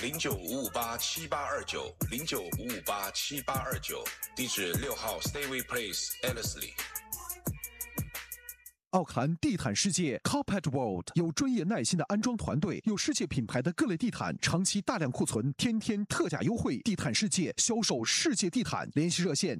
09558788290955887829，地址6号 Stayway Place Ellerslie。 奥克兰地毯世界 Carpet World 有专业耐心的安装团队，有世界品牌的各类地毯，长期大量库存，天天特价优惠。地毯世界销售世界地毯，联系热线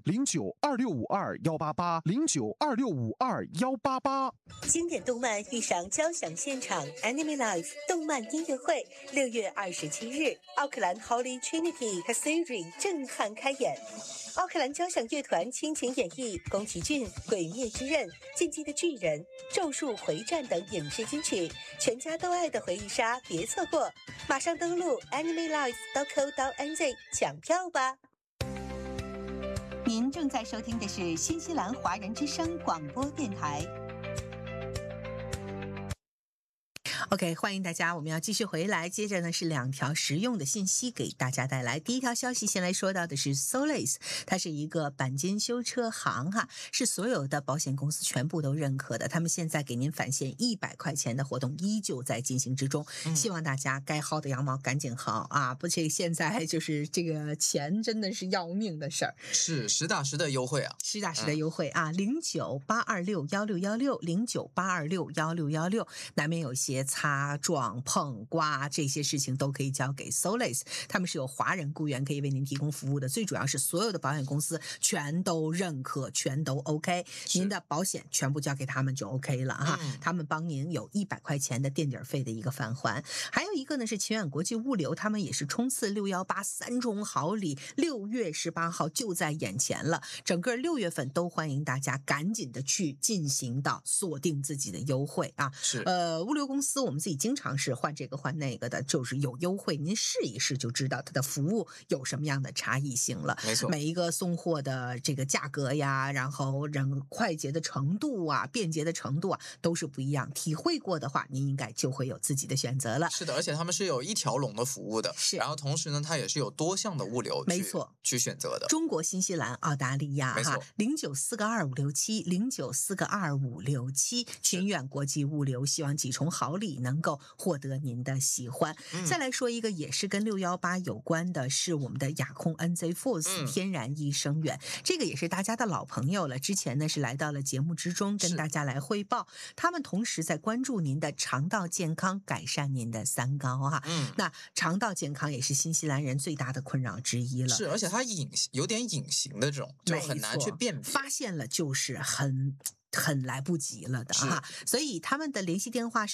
092652188092652188。 经典动漫遇上交响现场 Anime Live 动漫音乐会，6月27日，奥克兰 Holy Trinity Cathedral 震撼开演。奥克兰交响乐团倾情演绎宫崎骏《鬼灭之刃》、《进击的巨人》、《咒术回战》等影视金曲，全家都爱的回忆杀，别错过！马上登录 animelive.co.nz 抢票吧！您正在收听的是新西兰华人之声广播电台。OK， 欢迎大家，我们要继续回来。接着呢是2条实用的信息给大家带来。第一条消息先来说到的是 Solace， 它是一个钣金修车行哈，是所有的保险公司全部都认可的。他们现在给您返现100块钱的活动依旧在进行之中，希望大家该薅的羊毛赶紧薅啊！不且现在就是这个钱真的是要命的事儿， 是实打实的优惠啊， 实打实的优惠啊！0982616616，0982616616，难免有些擦撞碰刮这些事情都可以交给 Solace， 他们是有华人雇员可以为您提供服务的，最主要是所有的保险公司全都认可，全都 OK， 您的保险全部交给他们就 OK 了哈，他们帮您有100块钱的垫底费的一个返还。还有一个呢是奇远国际物流，他们也是冲刺618三重好礼，6月18号就在眼前了，整个6月份都欢迎大家赶紧的去进行到锁定自己的优惠啊！ 是物流公司我们自己经常是换这个换那个的，就是有优惠您试一试就知道它的服务有什么样的差异性了。 没错， 每一个送货的这个价格呀，然后快捷的程度啊，便捷的程度啊都是不一样，体会过的话您应该就会有自己的选择了。 是的，而且他们是有一条龙的服务的， 是， 然后同时呢它也是有多项的物流没错去选择的。 中国、新西兰、澳大利亚没错 ，094257094257，群远国际物流希望几重好礼能够获得您的喜欢。再来说一个也是跟618有关的，是我们的雅空 NZ Force 天然益生元，这个也是大家的老朋友了，之前呢是来到了节目之中跟大家来汇报，他们同时在关注您的肠道健康，改善您的三高哈。那肠道健康也是新西兰人最大的困扰之一了， 是，而且它有点隐形的这种，就很难去辨别， 发现了就是很来不及了的哈，所以他们的联系电话是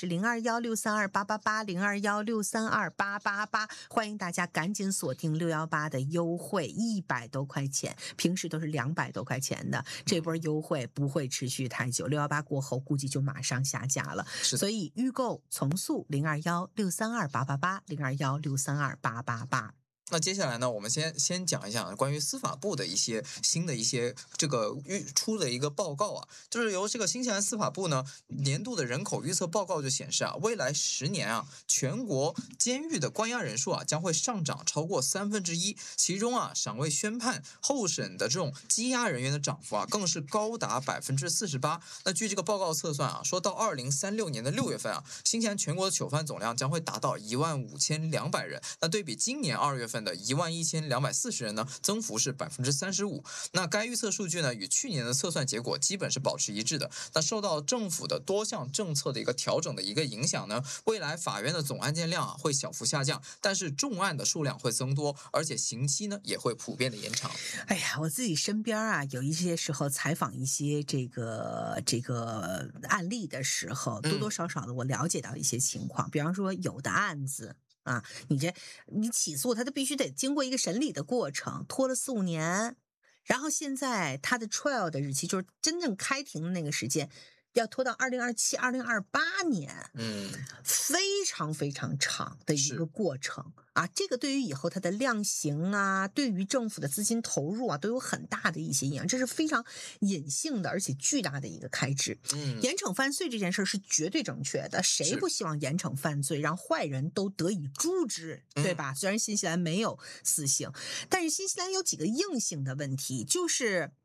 021632888016328888，欢迎大家赶紧锁定618的优惠，100多块钱，平时都是200多块钱的，这波优惠不会持续太久，618过后估计就马上下架了，所以预购从速021632888021632888。 那接下来呢，我们先讲一讲关于司法部的一些新的一些这个出的一个报告啊，就是由这个新西兰司法部呢年度的人口预测报告就显示啊，未来10年啊，全国监狱的关押人数啊将会上涨超过1/3，其中啊，尚未宣判候审的这种羁押人员的涨幅啊，更是高达48%。那据这个报告测算啊，说到2036年的6月份啊，新西兰全国的囚犯总量将会达到15200人，那对比今年2月份的11240人呢，增幅是35%。那该预测数据呢，与去年的测算结果基本是保持一致的。那受到政府的多项政策的一个调整的一个影响呢，未来法院的总案件量啊会小幅下降，但是重案的数量会增多，而且刑期呢也会普遍的延长。 哎呀，我自己身边啊，有一些时候采访一些这个案例的时候，多多少少的我了解到一些情况，比方说有的案子。啊，你起诉他必须得经过一个审理的过程，拖了4-5年，然后现在他的 trial 的日期就是真正开庭的那个时间要拖到2027、2028年，非常非常长的一个过程啊！这个对于以后它的量刑啊，对于政府的资金投入啊，都有很大的一些影响，这是非常隐性的而且巨大的一个开支。严惩犯罪这件事是绝对正确的，谁不希望严惩犯罪，让坏人都得以诛之，对吧？虽然新西兰没有死刑，但是新西兰有几个硬性的问题，就是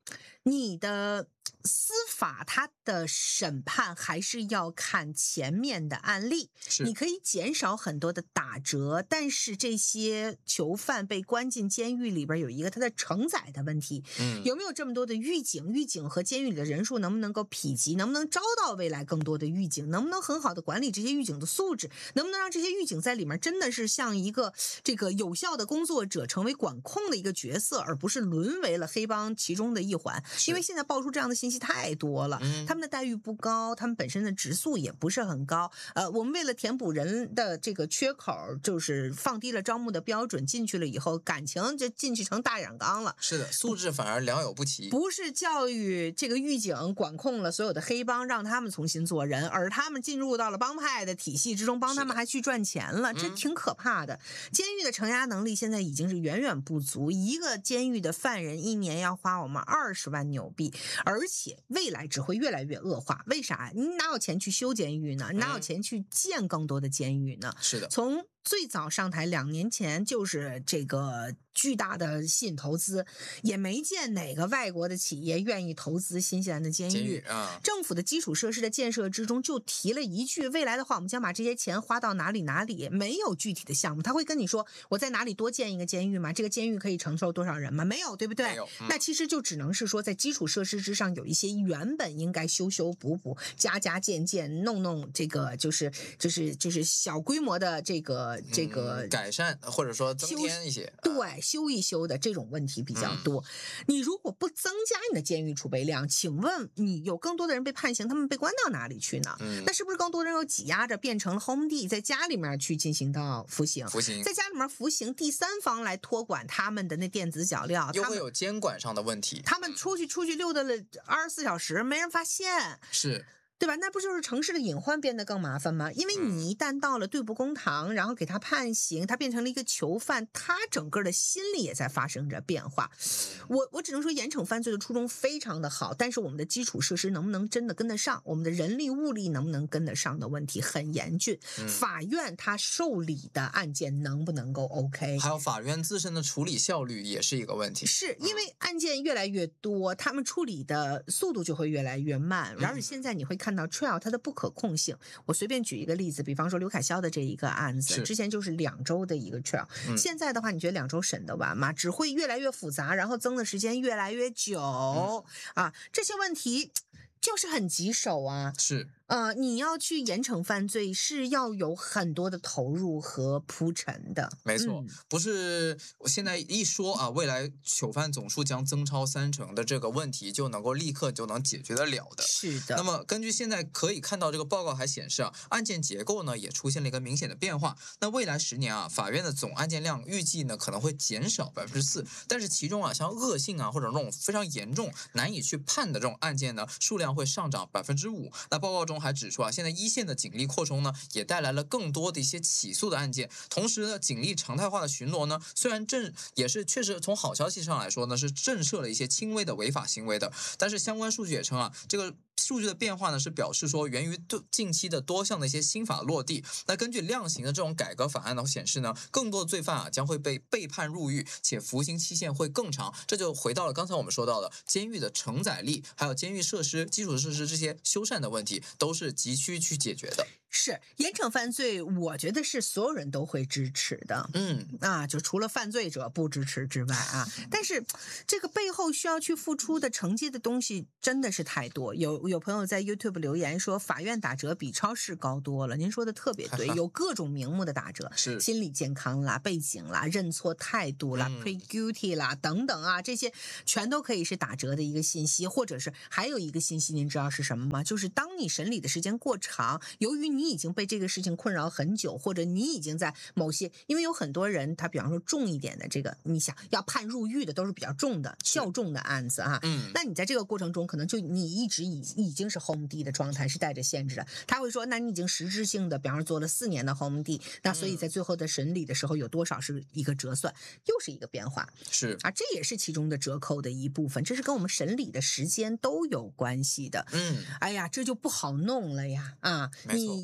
你的司法它的审判还是要看前面的案例， 是你可以减少很多的打折，但是这些囚犯被关进监狱里边有一个它的承载的问题，有没有这么多的狱警？狱警和监狱里的人数能不能够匹及？能不能招到未来更多的狱警？能不能很好的管理这些狱警的素质？能不能让这些狱警在里面真的是像一个这个有效的工作者，成为管控的一个角色，而不是沦为了黑帮其中的一环？因为现在爆出这样的信息太多了，他们的待遇不高，他们本身的职素也不是很高。我们为了填补人的这个缺口，就是放低了招募的标准，进去了以后，感情就进去成大染缸了。 是的，素质反而良莠不齐。 不是教育这个狱警管控了所有的黑帮，让他们重新做人，而他们进入到了帮派的体系之中，帮他们还去赚钱了，这挺可怕的。监狱的承压能力现在已经是远远不足，一个监狱的犯人一年要花我们20万纽币，而且未来只会越来越恶化。为啥？你哪有钱去修监狱呢？你哪有钱去建更多的监狱呢？ 是的， 从最早上台2年前就是这个巨大的吸引投资，也没见哪个外国的企业愿意投资新西兰的监狱啊。 政府的基础设施的建设之中就提了一句，未来的话我们将把这些钱花到哪里哪里，没有具体的项目。他会跟你说我在哪里多建一个监狱吗？这个监狱可以承受多少人吗？没有，对不对？ 没有。 那其实就只能是说在基础设施之上有一些原本应该修修补补、加加建建、弄这个就是小规模的这个改善或者说增添一些， 对，修一修的这种问题比较多。你如果不增加你的监狱储备量，请问你有更多的人被判刑，他们被关到哪里去呢？那是不是更多人又挤压着变成了 home D， 在家里面去进行到服刑？在家里面服刑，第三方来托管他们的那电子脚镣， 又会有监管上的问题。 他们出去溜达了24小时，没人发现。 是。 对吧？那不就是城市的隐患变得更麻烦吗？因为你一旦到了对簿公堂，然后给他判刑，他变成了一个囚犯，他整个的心理也在发生着变化。我只能说严惩犯罪的初衷非常的好，但是我们的基础设施能不能真的跟得上，我们的人力物力能不能跟得上的问题很严峻。法院他受理的案件能不能够 OK， 还有法院自身的处理效率也是一个问题。 是因为案件越来越多，他们处理的速度就会越来越慢，而且现在你会看到 trial 它的不可控性。我随便举一个例子，比方说刘凯潇的这一个案子，之前就是2周的一个 trial，现在的话你觉得2周审得完吗？只会越来越复杂，然后增的时间越来越久啊，这些问题就是很棘手啊。 是。 你要去严惩犯罪是要有很多的投入和铺陈的。 没错，不是我现在一说啊，未来囚犯总数将增超30%的这个问题就能够立刻就能解决得了的。 是的。那么根据现在可以看到这个报告还显示啊，案件结构呢也出现了一个明显的变化。那未来10年啊，法院的总案件量预计呢可能会减少4%，但是其中啊像恶性啊或者那种非常严重难以去判的这种案件呢，数量会上涨5%。那报告中还指出啊，现在一线的警力扩充呢，也带来了更多的一些起诉的案件。同时呢，警力常态化的巡逻呢，虽然也是确实从好消息上来说呢，是震慑了一些轻微的违法行为的，但是相关数据也称啊，这个数据的变化呢，是表示说源于近期的多项的一些新法落地。那根据量刑的这种改革法案呢显示呢，更多的罪犯啊将会被判入狱，且服刑期限会更长。这就回到了刚才我们说到的监狱的承载力，还有监狱设施、基础设施这些修缮的问题，都是急需去解决的。 是严惩犯罪，我觉得是所有人都会支持的。就除了犯罪者不支持之外啊，但是这个背后需要去付出的承接的东西真的是太多。有朋友在 YouTube 留言说，法院打折比超市高多了。您说的特别对，有各种名目的打折， 是心理健康啦、背景啦、认错态度啦、pre guilty 啦等等啊，这些全都可以是打折的一个信息。或者是还有一个信息，您知道是什么吗？就是当你审理的时间过长，由于你已经被这个事情困扰很久，或者你已经在某些，因为有很多人他比方说重一点的这个，你想要判入狱的都是比较重的较重的案子啊，那你在这个过程中可能就你一直已经是 home D 的状态，是带着限制的。他会说，那你已经实质性的比方说做了4年的 home D， 那所以在最后的审理的时候有多少是一个折算，又是一个变化。 是啊，这也是其中的折扣的一部分，这是跟我们审理的时间都有关系的。哎呀，这就不好弄了呀。你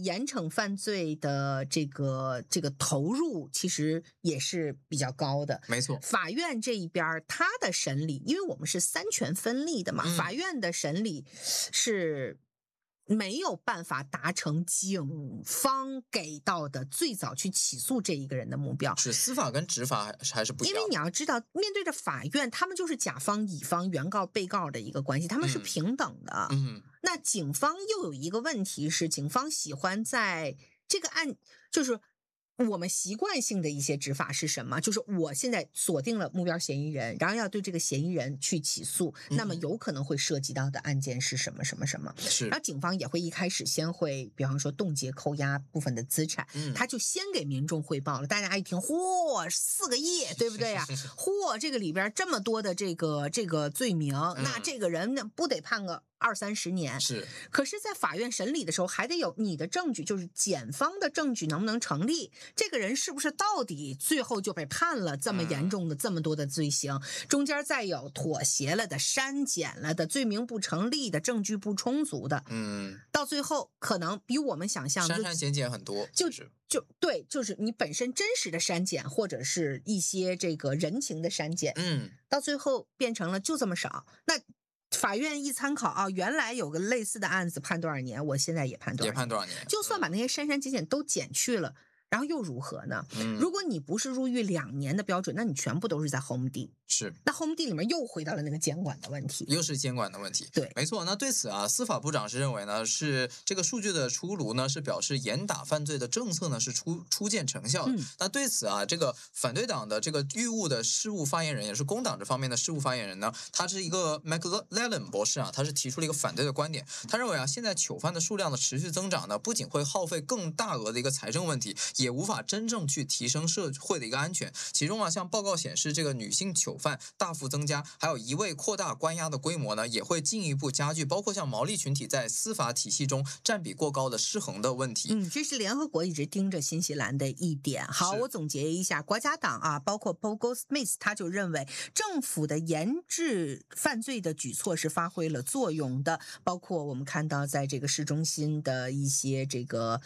严惩犯罪的这个投入其实也是比较高的。 没错， 法院这一边他的审理，因为我们是三权分立的嘛，法院的审理是没有办法达成警方给到的最早去起诉这一个人的目标。 是司法跟执法还是不一样的。 因为你要知道，面对着法院，他们就是甲方、乙方、原告、被告的一个关系，他们是平等的。那警方又有一个问题是，警方喜欢在这个案，就是我们习惯性的一些执法是什么？就是我现在锁定了目标嫌疑人，然后要对这个嫌疑人去起诉，那么有可能会涉及到的案件是什么什么什么。 是， 然后警方也会一开始先会，比方说冻结、扣押部分的资产，他就先给民众汇报了。大家一听，嚯，4个亿，对不对呀？嚯，这个里边这么多的这个罪名，那这个人呢不得判个20-30年？ 是。 可是，在法院审理的时候，还得有你的证据，就是检方的证据能不能成立？这个人是不是到底最后就被判了这么严重的、这么多的罪行？中间再有妥协了的、删减了的、罪名不成立的、证据不充足的，到最后可能比我们想象删减减很多， 对，就是你本身真实的删减，或者是一些这个人情的删减，到最后变成了就这么少。那法院一参考啊，原来有个类似的案子判多少年，我现在也判多少年，就算把那些删减都减去了，然后又如何呢？如果你不是入狱2年的标准，那你全部都是在 home D。 是， 那 home D 里面又回到了那个监管的问题， 又是监管的问题。 对， 没错。那对此啊，司法部长是认为呢，是这个数据的出炉呢，是表示严打犯罪的政策呢是初见成效的。那对此啊，这个反对党的这个狱务的事务发言人，也是工党这方面的事务发言人呢，他是一个 McLellan 博士啊，他是提出了一个反对的观点。他认为啊，现在囚犯的数量的持续增长呢，不仅会耗费更大额的一个财政问题，也无法真正去提升社会的一个安全。其中啊，像报告显示，这个女性囚犯大幅增加，还有一味扩大关押的规模呢，也会进一步加剧包括像毛利群体在司法体系中占比过高的失衡的问题。 这是联合国一直盯着新西兰的一点。好，我总结一下，国家党啊，包括 Paul Goldsmith 他就认为政府的严治犯罪的举措是发挥了作用的，包括我们看到在这个市中心的一些这个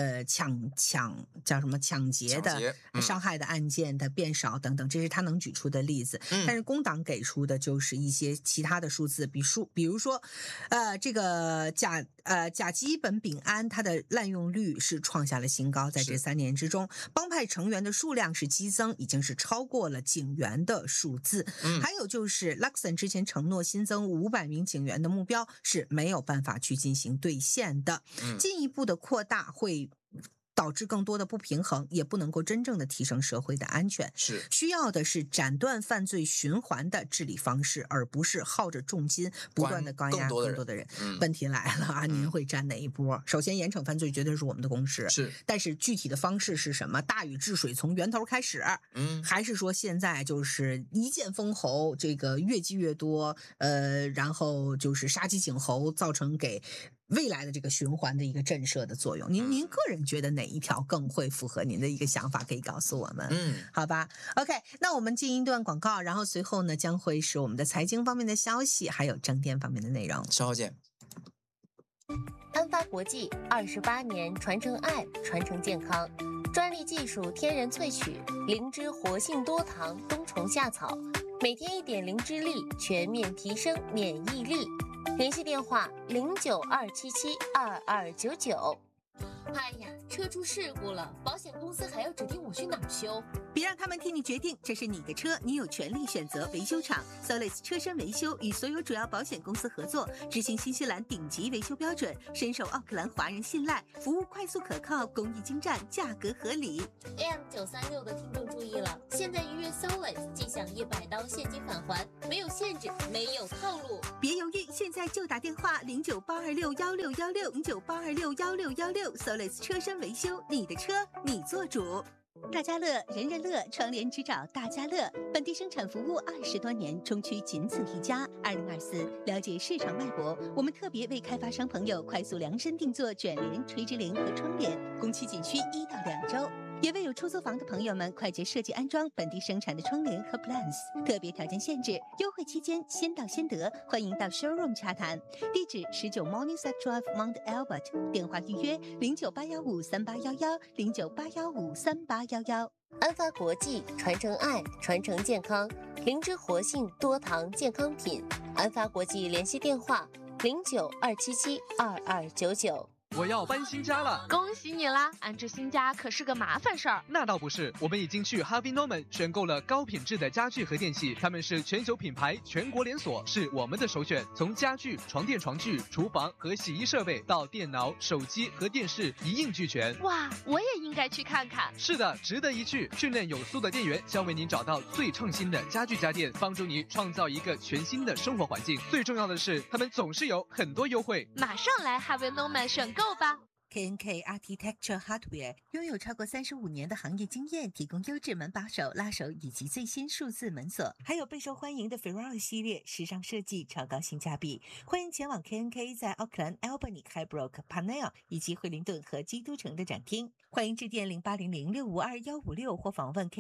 抢劫的伤害的案件的变少等等，这是他能举出的例子。但是工党给出的就是一些其他的数字，比如说这个甲基苯丙胺它的滥用率是创下了新高，在这3年之中，帮派成员的数量是激增，已经是超过了警员的数字。还有就是 Luxon 之前承诺新增500名警员的目标是没有办法去进行兑现的，进一步的扩大会导致更多的不平衡，也不能够真正的提升社会的安全。 是需要的是斩断犯罪循环的治理方式，而不是耗着重金不断的关押更多的人。问题来了啊，您会占哪一波？首先，严惩犯罪绝对是我们的共识，但是具体的方式是什么？大禹治水从源头开始，还是说现在就是一剑封喉，这个越积越多，然后就是杀鸡儆猴，造成给未来的这个循环的一个震慑的作用。您个人觉得哪一条更会符合您的一个想法？可以告诉我们。好吧 OK， 那我们进一段广告，然后随后呢将会是我们的财经方面的消息，还有正电方面的内容。 稍后见。 安发国际28年传承爱，传承健康，专利技术天然萃取，灵芝活性多糖冬虫夏草，每天1点灵芝粒，全面提升免疫力。联系电话092772299。哎呀，车出事故了，保险公司还要指定我去哪儿修？ 别让他们替你决定，这是你的车，你有权利选择维修厂。Solis 车身维修与所有主要保险公司合作，执行新西兰顶级维修标准，深受奥克兰华人信赖，服务快速可靠，工艺精湛，价格合理。 AM936的听众注意了，现在预约 Solis 即享100刀现金返还，没有限制，没有套路。 别犹豫，现在就打电话098261616，098261616，Solis 车身维修，你的车你做主。大家乐，人人乐，窗帘只找大家乐。本地生产服务20多年，中区仅此一家。2024，了解市场脉搏，我们特别为开发商朋友快速量身定做卷帘、垂直帘和窗帘，工期仅需1到2周。 也为有出租房的朋友们快捷设计安装本地生产的窗帘和 blinds， 特别条件限制，优惠期间先到先得，欢迎到 showroom 洽谈。地址19 Morningside Drive Mount Albert， 电话预约098538110988153811。 安发国际传承爱，传承健康，灵芝活性多糖健康品。安发国际联系电话0927722299。 我要搬新家了， 恭喜你啦！安置新家可是个麻烦事儿。 那倒不是，我们已经去 Harvey Norman 选购了高品质的家具和电器，他们是全球品牌，全国连锁，是我们的首选。从家具、床垫、床具、厨房和洗衣设备到电脑、手机和电视一应俱全。 哇，我也应该去看看。 是的，值得一去。训练有素的店员将为您找到最创新的家具家电，帮助你创造一个全新的生活环境。最重要的是，他们总是有很多优惠。 马上来 Harvey Norman 选购吧。 KNK Architecture Hardware 拥有超过35年的行业经验，提供优质门把手、拉手以及最新数字门锁，还有备受欢迎的 Ferrari 系列，时尚设计，超高性价比。欢迎前往 KNK 在奥克兰、Albany、Highbrook、Parnell 以及惠灵顿和基督城的展厅。欢迎致电0800652156或访问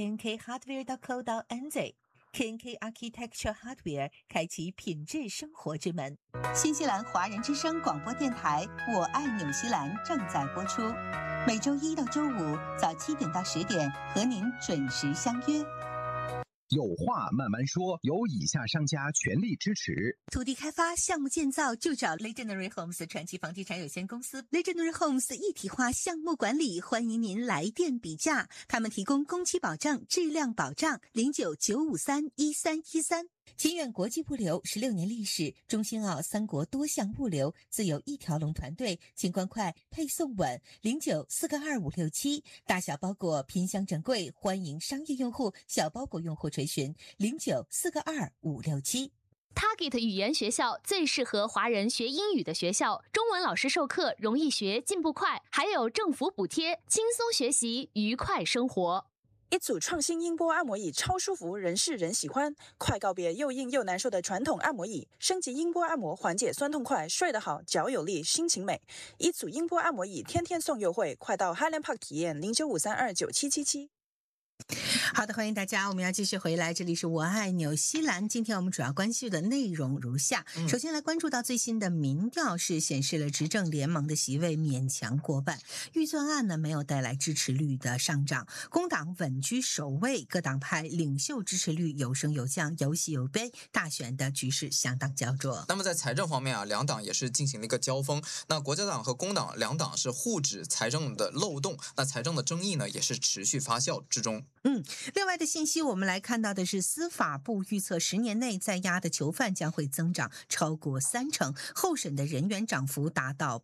knkhardware.co.nz。KNK Architecture Hardware 开启品质生活之门。新西兰华人之声广播电台《我爱纽西兰》正在播出，每周一到周五早7点到10点和您准时相约。 有话慢慢说，由以下商家全力支持。 土地开发项目建造就找 Legendary Homes 传奇房地产有限公司。Legendary Homes 一体化项目管理，欢迎您来电比价。他们提供工期保障、质量保障。0995311313。清远国际物流16年历史，中新澳3国多项物流，自有一条龙团队，清关快，配送稳。09422567，大小包裹品相整柜，欢迎商业用户、小包裹用户垂询。09422567。 Target 语言学校最适合华人学英语的学校，中文老师授课容易学，进步快，还有政府补贴，轻松学习，愉快生活。 一组创新音波按摩椅超舒服，人是人喜欢，快告别又硬又难受的传统按摩椅，升级音波按摩，缓解酸痛快，睡得好，脚有力，心情美。一组音波按摩椅天天送优惠，快到 Highland Park 体验0953297777。 好的，欢迎大家，我们要继续回来，这里是我爱纽西兰。今天我们主要关注的内容如下，首先来关注到最新的民调是显示了执政联盟的席位勉强过半，预算案呢没有带来支持率的上涨，工党稳居首位，各党派领袖支持率有升有降，有喜有悲，大选的局势相当焦灼。 那么在财政方面啊，两党也是进行了一个交锋，那国家党和工党两党是互指财政的漏洞，那财政的争议呢也是持续发酵之中。 另外的信息我们来看到的是，司法部预测10年内在押的囚犯将会增长超过30%，候审的人员涨幅达到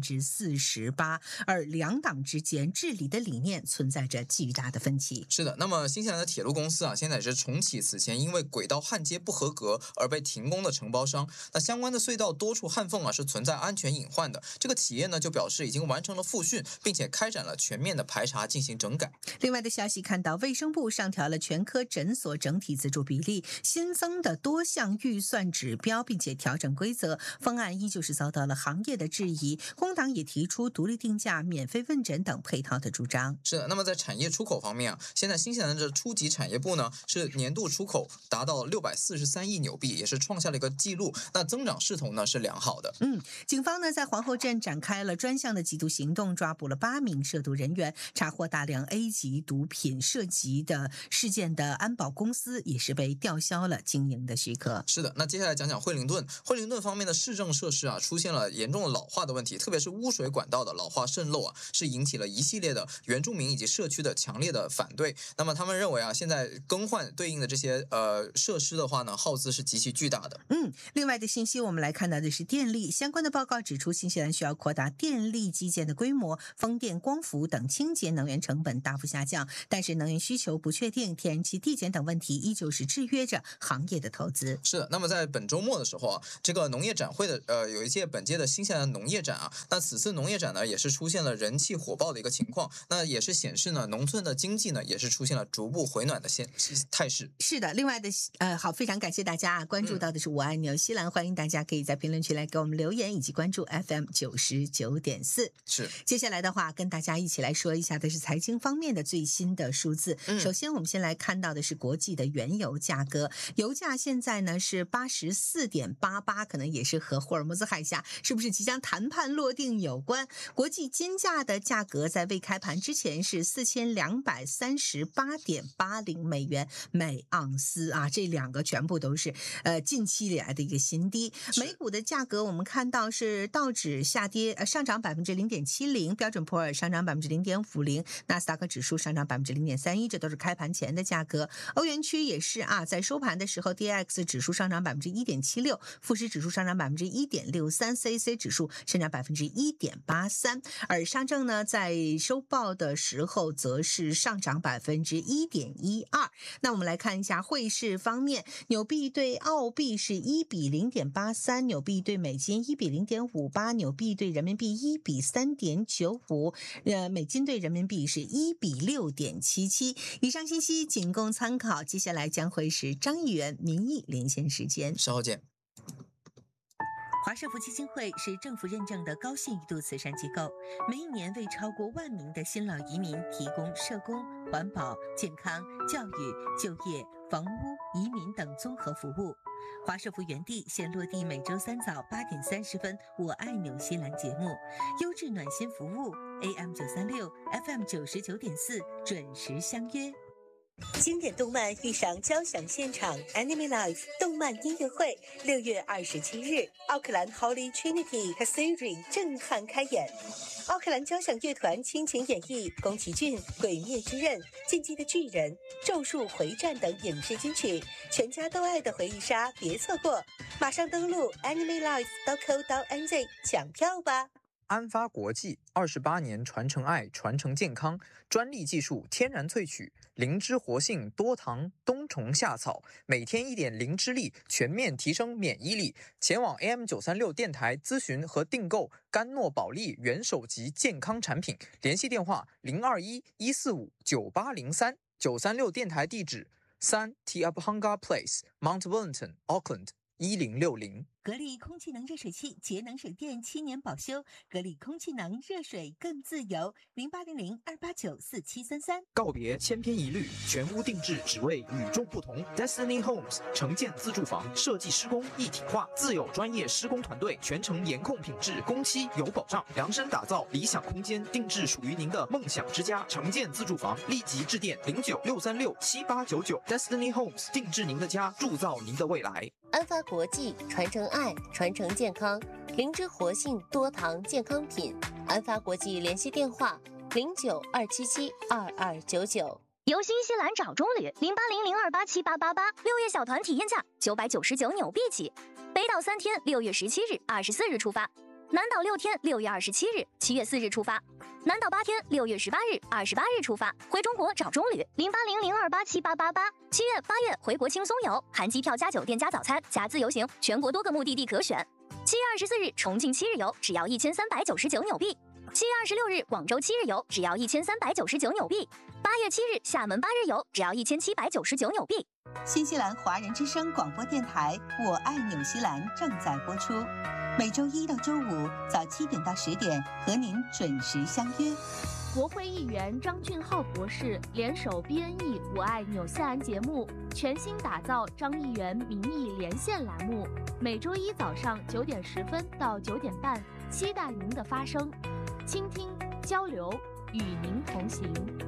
48%，而两党之间治理的理念存在着巨大的分歧。 是的，那么新西兰的铁路公司啊，现在是重启此前因为轨道焊接不合格而被停工的承包商，那相关的隧道多处焊缝啊是存在安全隐患的，这个企业呢就表示已经完成了复训，并且开展了全面的排查进行整改。 另外的消息看到，卫生部上调了全科诊所整体资助比例，新增的多项预算指标，并且调整规则，方案依旧是遭到了行业的质疑。工党也提出独立定价、免费问诊等配套的主张。 是的，那么在产业出口方面啊，现在新西兰的初级产业部呢是年度出口达到643亿纽币，也是创下了一个纪录，那增长势头呢是良好的。 警方呢在皇后镇展开了专项的缉毒行动，抓捕了8名涉毒人员，查获大量 A 级毒品，涉及的事件的安保公司也是被吊销了经营的许可。 是的，那接下来讲讲惠灵顿。惠灵顿方面的市政设施啊出现了严重的老化的问题，特别是污水管道的老化渗漏啊，是引起了一系列的原住民以及社区的强烈的反对。那么他们认为啊，现在更换对应的这些设施的话呢，耗资是极其巨大的。 另外的信息我们来看到的是电力相关的报告指出，新西兰需要扩大电力基建的规模，风电、光伏等清洁能源成本大幅下降，但是能源源需求不确定、天然气递减等问题依旧是制约着行业的投资。 是的，那么在本周末的时候啊，这个农业展会的有一届本届的新西兰农业展啊，那此次农业展呢也是出现了人气火爆的一个情况，那也是显示呢农村的经济呢也是出现了逐步回暖的态势。 是的，另外的好，非常感谢大家关注到的是我爱纽西兰，欢迎大家可以在评论区来给我们留言，以及关注 FM 99.4。 是， 接下来的话跟大家一起来说一下的是财经方面的最新的数字。首先我们先来看到的是国际的原油价格，油价现在呢是84.88，可能也是和霍尔木兹海峡是不是即将谈判落定有关。国际金价的价格在未开盘之前是4238.80美元每盎司啊，这两个全部都是近期以来的一个新低。美股的价格我们看到是道指下跌上涨0.70%，标准普尔上涨0.50%，纳斯达克指数上涨0.31%，这都是开盘前的价格。欧元区也是啊，在收盘的时候 DAX 指数上涨1.76%，富时指数上涨1.63%，CAC 指数上涨1.83%，而上证呢在收报的时候则是上涨1.12%。那我们来看一下汇市方面，纽币对澳币是1比0.83，纽币对美金1比0.58，纽币对人民币1比3.95，美金对人民币是1比6.77。以上信息仅供参考，接下来将会是张议员民意连线时间， 稍后见。 华社福基金会是政府认证的高信誉度慈善机构，每一年为超过1万名的新老移民提供社工、环保、健康、教育、就业、房屋、移民等综合服务。华社福原地现落地每周3早8点30分，我爱纽西兰节目，优质暖心服务 AM936 FM99.4 准时相约。经典动漫遇上交响现场 Anime Life 动漫音乐会，6月27日，奥克兰 Holy Trinity Cathedral 震撼开演。奥克兰交响乐团倾情演绎宫崎骏、鬼灭之刃、进击的巨人、咒术回战等影视金曲，全家都爱的回忆杀，别错过！马上登录 animelife.co.nz 抢票吧！ 安发国际28年传承爱，传承健康，专利技术天然萃取，灵芝活性多糖冬虫夏草，每天1点灵芝力，全面提升免疫力。前往 AM936 电台咨询和订购甘诺宝利元首级健康产品，联系电话021-145-9803。936电台地址3 Tiabhanga Place Mount Wellington Auckland 1060。 格力空气能热水器节能省电7年保修，格力空气能热水更自由，0800-289-4733。 告别千篇一律，全屋定制只为与众不同。Destiny Homes 城建自住房设计施工一体化，自有专业施工团队，全程严控品质，工期有保障，量身打造理想空间，定制属于您的梦想之家。城建自住房，立即致电09-636-7899。Destiny Homes 定制您的家，铸造您的未来。 安发国际传承爱，传承健康，灵芝活性多糖健康品。安发国际联系电话09-277-2299。 由新西兰找中旅0800287888，6月小团体验价999纽币起，北岛3天6月17日、24日出发，南岛6天6月27日、7月4日出发，南岛8天6月18日、28日出发。回中国找中旅0800287888，7月、8月回国轻松游，含机票加酒店加早餐加自由行，全国多个目的地可选。7月24日重庆7日游只要1399纽币，7月26日广州7日游只要1399纽币，8月7日厦门8日游只要1799纽币。 新西兰华人之声广播电台《我爱纽西兰》正在播出，每周1到周5早7点到10点和您准时相约。 国会议员张俊浩博士联手 BNE 我爱纽西兰节目，全新打造张议员民意连线栏目，每周1早上9点10分到9点半，期待您的发声，倾听交流，与您同行。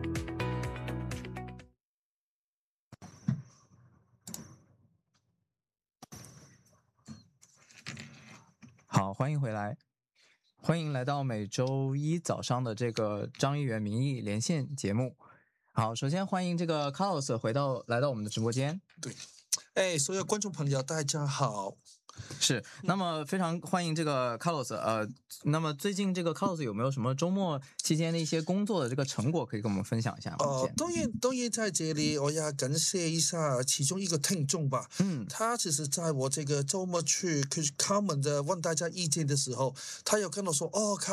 好，欢迎回来，欢迎来到每周1早上的这个张议员民意连线节目。好，首先欢迎这个 Carlos 来到我们的直播间。 对，所有观众朋友大家好。 是，那么非常欢迎这个 Carlos， 那么最近这个 Carlos 有没有什么周末期间的一些工作的这个成果可以跟我们分享一下吗？ 当然在这里我要感谢一下其中一个听众吧。他其实在我这个周末去 comment 的问大家意见的时候，他有跟我说